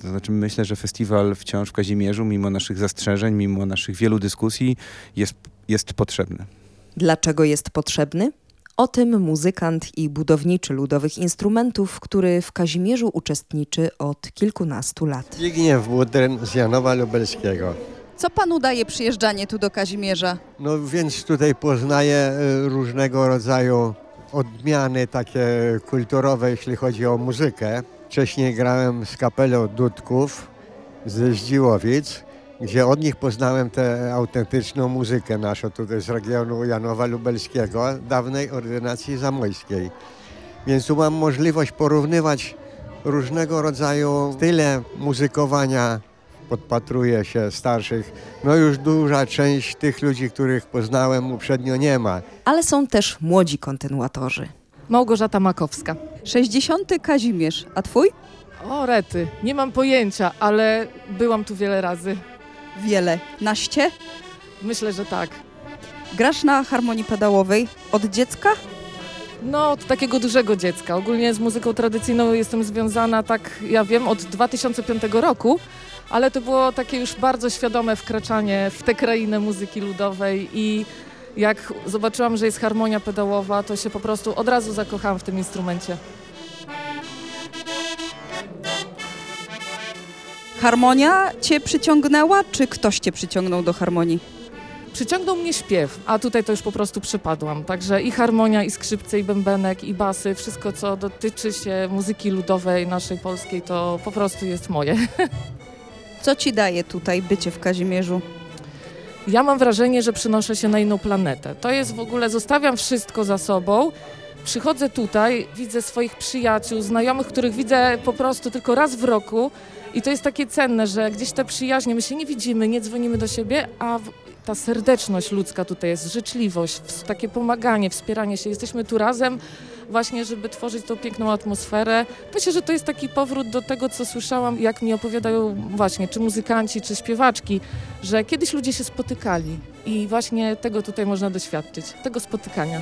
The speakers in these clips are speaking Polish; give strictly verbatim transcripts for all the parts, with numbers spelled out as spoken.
To znaczy myślę, że festiwal wciąż w Kazimierzu, mimo naszych zastrzeżeń, mimo naszych wielu dyskusji, jest, jest potrzebny. Dlaczego jest potrzebny? O tym muzykant i budowniczy ludowych instrumentów, który w Kazimierzu uczestniczy od kilkunastu lat. Zbigniew Budryn z Janowa Lubelskiego. Co panu daje przyjeżdżanie tu do Kazimierza? No więc tutaj poznaję y, różnego rodzaju odmiany takie kulturowe, jeśli chodzi o muzykę. Wcześniej grałem z kapelą Dudków ze Zdziłowic, gdzie od nich poznałem tę autentyczną muzykę naszą tutaj z regionu Janowa Lubelskiego, dawnej ordynacji zamojskiej. Więc tu mam możliwość porównywać różnego rodzaju style muzykowania. Podpatruję się starszych. No już duża część tych ludzi, których poznałem uprzednio, nie ma. Ale są też młodzi kontynuatorzy. Małgorzata Makowska. sześćdziesiąty Kazimierz, a twój? O rety, nie mam pojęcia, ale byłam tu wiele razy. Wiele. Naście? Myślę, że tak. Grasz na harmonii pedałowej od dziecka? No, od takiego dużego dziecka. Ogólnie z muzyką tradycyjną jestem związana, tak ja wiem, od dwa tysiące piątego roku, ale to było takie już bardzo świadome wkraczanie w tę krainę muzyki ludowej i jak zobaczyłam, że jest harmonia pedałowa, to się po prostu od razu zakochałam w tym instrumencie. Harmonia cię przyciągnęła, czy ktoś cię przyciągnął do harmonii? Przyciągnął mnie śpiew, a tutaj to już po prostu przypadłam. Także i harmonia, i skrzypce, i bębenek, i basy, wszystko co dotyczy się muzyki ludowej naszej polskiej, to po prostu jest moje. Co ci daje tutaj bycie w Kazimierzu? Ja mam wrażenie, że przynoszę się na inną planetę. To jest w ogóle, zostawiam wszystko za sobą, przychodzę tutaj, widzę swoich przyjaciół, znajomych, których widzę po prostu tylko raz w roku i to jest takie cenne, że gdzieś te przyjaźnie, my się nie widzimy, nie dzwonimy do siebie, a ta serdeczność ludzka tutaj jest, życzliwość, takie pomaganie, wspieranie się. Jesteśmy tu razem właśnie, żeby tworzyć tą piękną atmosferę. Myślę, że to jest taki powrót do tego, co słyszałam, jak mi opowiadają właśnie czy muzykanci, czy śpiewaczki, że kiedyś ludzie się spotykali i właśnie tego tutaj można doświadczyć, tego spotykania.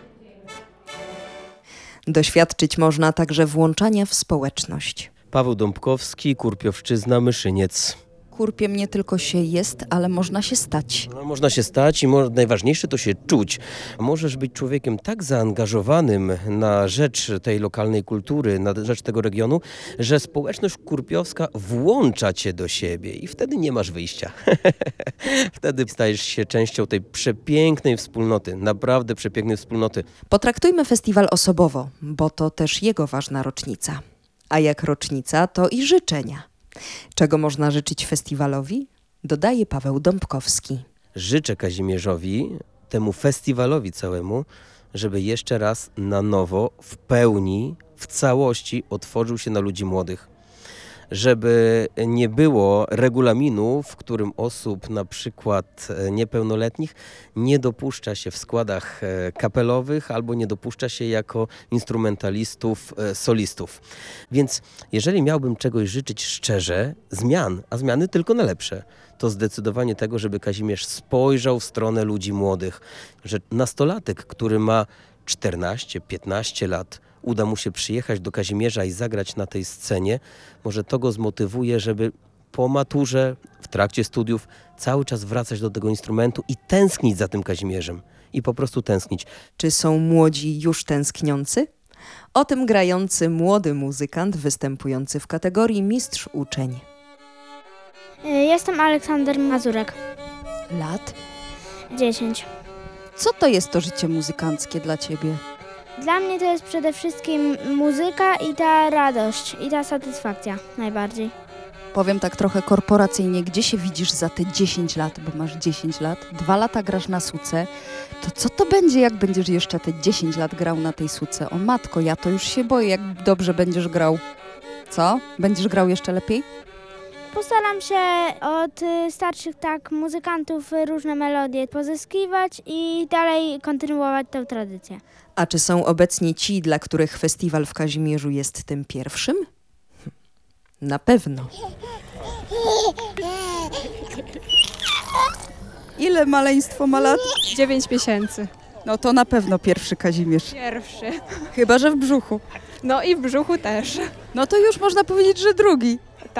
Doświadczyć można także włączania w społeczność. Paweł Dąbkowski, Kurpiowszczyzna, Myszyniec. Kurpiem nie tylko się jest, ale można się stać. No, można się stać i mo- najważniejsze to się czuć. Możesz być człowiekiem tak zaangażowanym na rzecz tej lokalnej kultury, na rzecz tego regionu, że społeczność kurpiowska włącza cię do siebie i wtedy nie masz wyjścia. Wtedy stajesz się częścią tej przepięknej wspólnoty, naprawdę przepięknej wspólnoty. Potraktujmy festiwal osobowo, bo to też jego ważna rocznica. A jak rocznica, to i życzenia. Czego można życzyć festiwalowi? Dodaje Paweł Dąbkowski. Życzę Kazimierzowi, temu festiwalowi całemu, żeby jeszcze raz na nowo, w pełni, w całości otworzył się na ludzi młodych. Żeby nie było regulaminu, w którym osób na przykład niepełnoletnich nie dopuszcza się w składach kapelowych albo nie dopuszcza się jako instrumentalistów, solistów. Więc jeżeli miałbym czegoś życzyć szczerze, zmian, a zmiany tylko na lepsze, to zdecydowanie tego, żeby Kazimierz spojrzał w stronę ludzi młodych, że nastolatek, który ma czternaście piętnaście lat, uda mu się przyjechać do Kazimierza i zagrać na tej scenie, może to go zmotywuje, żeby po maturze, w trakcie studiów cały czas wracać do tego instrumentu i tęsknić za tym Kazimierzem. I po prostu tęsknić. Czy są młodzi już tęskniący? O tym grający młody muzykant występujący w kategorii mistrz uczeń. Jestem Aleksander Mazurek. Lat? dziesięć. Co to jest to życie muzykanckie dla ciebie? Dla mnie to jest przede wszystkim muzyka i ta radość, i ta satysfakcja najbardziej. Powiem tak trochę korporacyjnie, gdzie się widzisz za te dziesięć lat, bo masz dziesięć lat, dwa lata grasz na suce, to co to będzie, jak będziesz jeszcze te dziesięć lat grał na tej suce? O matko, ja to już się boję, jak dobrze będziesz grał. Co? Będziesz grał jeszcze lepiej? Postaram się od y, starszych tak muzykantów y, różne melodie pozyskiwać i dalej kontynuować tę tradycję. A czy są obecni ci, dla których festiwal w Kazimierzu jest tym pierwszym? Na pewno. Ile maleństwo ma lat? Dziewięć miesięcy. No to na pewno pierwszy Kazimierz. Pierwszy. Chyba że w brzuchu. No i w brzuchu też. No to już można powiedzieć, że drugi.